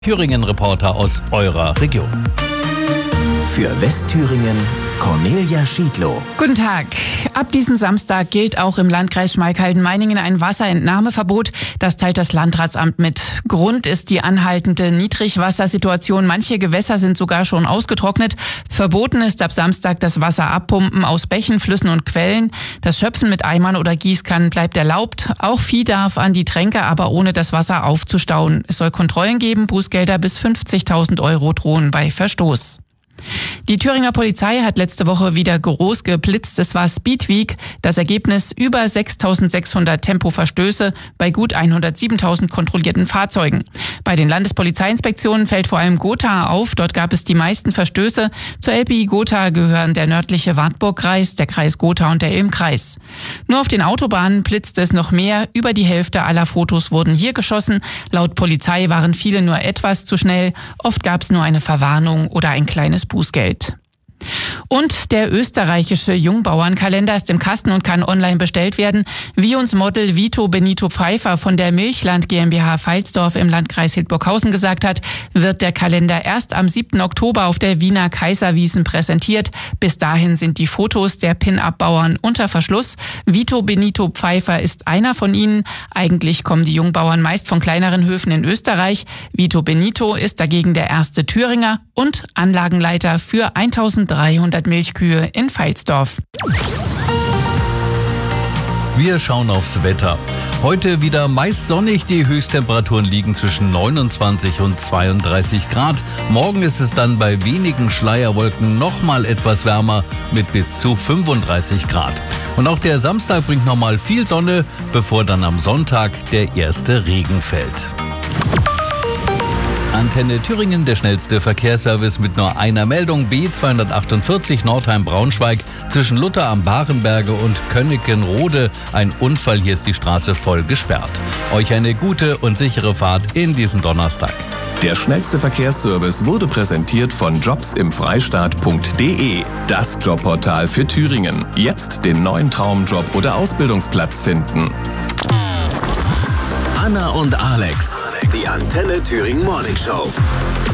Thüringen-Reporter aus eurer Region. Für Westthüringen Cornelia Schiedlow. Guten Tag. Ab diesem Samstag gilt auch im Landkreis Schmalkalden-Meiningen ein Wasserentnahmeverbot. Das teilt das Landratsamt mit. Grund ist die anhaltende Niedrigwassersituation. Manche Gewässer sind sogar schon ausgetrocknet. Verboten ist ab Samstag das Wasser abpumpen aus Bächen, Flüssen und Quellen. Das Schöpfen mit Eimern oder Gießkannen bleibt erlaubt. Auch Vieh darf an die Tränke, aber ohne das Wasser aufzustauen. Es soll Kontrollen geben. Bußgelder bis 50.000 € drohen bei Verstoß. Die Thüringer Polizei hat letzte Woche wieder groß geblitzt. Es war Speedweek. Das Ergebnis: über 6.600 Tempoverstöße bei gut 107.000 kontrollierten Fahrzeugen. Bei den Landespolizeiinspektionen fällt vor allem Gotha auf. Dort gab es die meisten Verstöße. Zur LPI Gotha gehören der nördliche Wartburgkreis, der Kreis Gotha und der Ilmkreis. Nur auf den Autobahnen blitzt es noch mehr. Über die Hälfte aller Fotos wurden hier geschossen. Laut Polizei waren viele nur etwas zu schnell. Oft gab es nur eine Verwarnung oder ein kleines Bußgeld. Und der österreichische Jungbauernkalender ist im Kasten und kann online bestellt werden. Wie uns Model Vito Benito Pfeiffer von der Milchland GmbH Veitsdorf im Landkreis Hildburghausen gesagt hat, wird der Kalender erst am 7. Oktober auf der Wiener Kaiserwiesen präsentiert. Bis dahin sind die Fotos der Pin-Up-Bauern unter Verschluss. Vito Benito Pfeiffer ist einer von ihnen. Eigentlich kommen die Jungbauern meist von kleineren Höfen in Österreich. Vito Benito ist dagegen der erste Thüringer und Anlagenleiter für 1.300 Milchkühe in Veitsdorf. Wir schauen aufs Wetter. Heute wieder meist sonnig, die Höchsttemperaturen liegen zwischen 29 und 32 Grad. Morgen ist es dann bei wenigen Schleierwolken nochmal etwas wärmer mit bis zu 35 Grad. Und auch der Samstag bringt nochmal viel Sonne, bevor dann am Sonntag der erste Regen fällt. Antenne Thüringen, der schnellste Verkehrsservice mit nur einer Meldung. B248 Nordheim-Braunschweig zwischen Lutter am Barenberge und Königenrode. Ein Unfall, hier ist die Straße voll gesperrt. Euch eine gute und sichere Fahrt in diesen Donnerstag. Der schnellste Verkehrsservice wurde präsentiert von jobsimfreistaat.de, das Jobportal für Thüringen. Jetzt den neuen Traumjob oder Ausbildungsplatz finden. Anna und Alex, die Antenne Thüringen Morning Show.